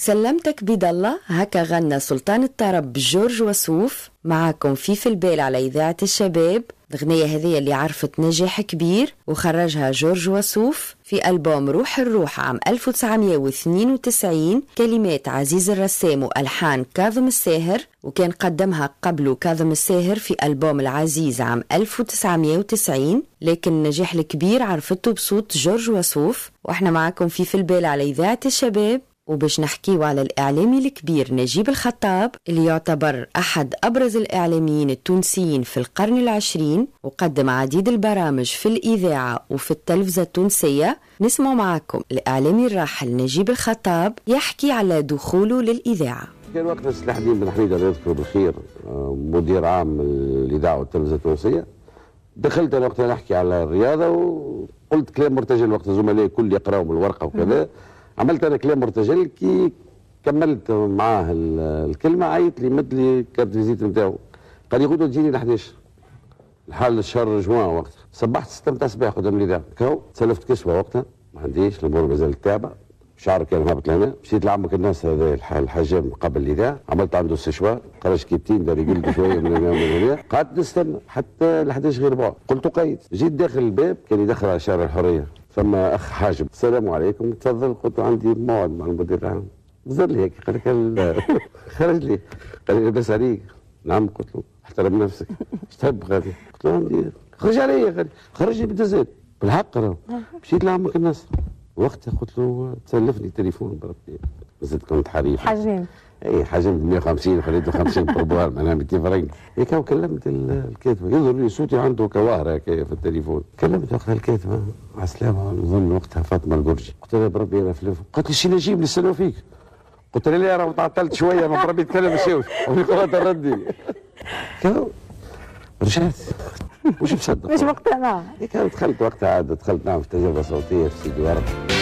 سلمتك بيد الله، هكا غنى سلطان الطرب جورج وسوف. معاكم في البال على إذاعة الشباب. الأغنية هذه اللي عرفت نجاح كبير وخرجها جورج وسوف في ألبوم روح الروح عام 1992، كلمات عزيز الرسام وألحان كاظم الساهر، وكان قدمها قبله كاظم الساهر في ألبوم العزيز عام 1990. لكن النجاح الكبير عرفته بصوت جورج وسوف. واحنا معاكم في البال على إذاعة الشباب، وباش نحكيو على الإعلامي الكبير نجيب الخطاب اللي يعتبر أحد أبرز الإعلاميين التونسيين في القرن العشرين، وقدم عديد البرامج في الإذاعة وفي التلفزة التونسية. نسمع معكم الإعلامي الراحل نجيب الخطاب يحكي على دخوله للإذاعة. كان وقتها سلاح الدين بن حميد الله يذكره بالخير مدير عام الإذاعة والتلفزة التونسية. دخلت أنا وقتها نحكي على الرياضة وقلت كلام مرتجل وقت زملائي كل يقراوا من الورقة وكذا. عملت انا كلام مرتجل، كي كملت معاه الكلمه عيط لي مد لي كارت فيزيت نتاعو، قال لي غدوه تجيني لحداش الحال الشهر جوان. وقتها صبحت 6 متاع الصباح قدام الاذاعه كاو، تسلفت كسوه وقتها ما عنديش، الامور مازالت تابعه، شعر كان هابط لهنا. مشيت لعمك الناس هذا الحجام قبل الاذاعه، عملت عنده استشوار، خرج كيتين دار يقلب شويه من هنا ومن هنا، قعدت نستنى حتى ل 11 غير ربع، قلت قيد. جيت داخل الباب كان يدخل على شارع الحريه، ثم اخ حاجب، السلام عليكم تفضل. قلت عندي موعد مع المدير العام. نزل لي هيك قال لك خرج لي قال لي لاباس عليك؟ نعم. قلت له احترم نفسك، ايش تحب غادي؟ قلت له عندي. خرج علي قال خرجني بالدزات بالحق. راه مشيت لعمك الناس وقتها قلت له تسلفني تليفون بربي، زدت كنت حريف حجم. اي حجمت 150 وخليته 50 بربوار معناها 200 فرنك هيك. وكلمت الكاتبه، يظهر لي صوتي عنده كواهر هكايا في التليفون. كلمت وقتها الكاتبه، على السلامه، نظن وقتها فاطمه القرجي. قلت لها بربي انا فلوس. قالت لي شي نجيب لي السنه فيك. قلت لها لا راه تعطلت شويه ما بربي تكلم الشاوش وفي قوات الردي. رجعت مش مصدق، مش مقتنع. دخلت وقتها عاد دخلت نعمل تجربه صوتيه في سيدي ورد.